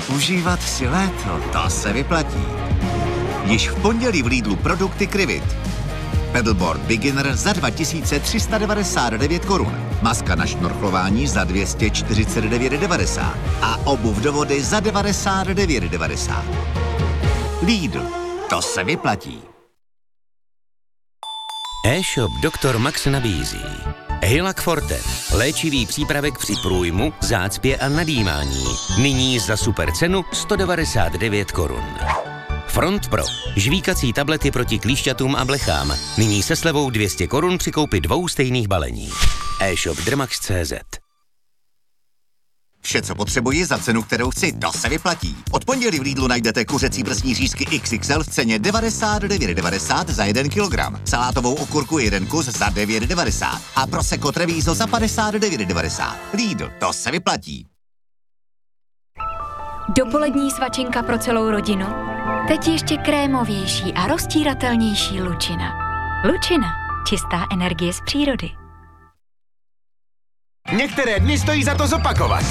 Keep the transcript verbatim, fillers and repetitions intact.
Užívat si léto, to se vyplatí. Již v pondělí v Lidlu produkty Krivit. Pedalboard Beginner za dva tisíce tři sta devadesát devět korun. Maska na šnorchlování za dvě stě čtyřicet devět devadesát. A obuv do vody za devadesát devět devadesát. Lidl, to se vyplatí. E-shop doktor Max nabízí Hylac Forte, léčivý přípravek při průjmu, zácpě a nadýmání. Nyní za super cenu sto devadesát devět korun. Front Pro, žvíkací tablety proti klíšťatům a blechám. Nyní se slevou dvě stě korun při koupi dvou stejných balení. E-shop Drmax tečka cé zet. Vše, co potřebuji za cenu, kterou chci, to se vyplatí. Od pondělí v Lidlu najdete kuřecí prsní řízky iks iks el v ceně devadesát devět devadesát za jeden kilogram. Salátovou okurku jeden kus za devět devadesát. A Prosecco Treviso za padesát devět devadesát. Lidl, to se vyplatí. Dopolední svačinka pro celou rodinu? Teď ještě krémovější a roztíratelnější Lučina. Lučina. Čistá energie z přírody. Některé dny stojí za to zopakovat.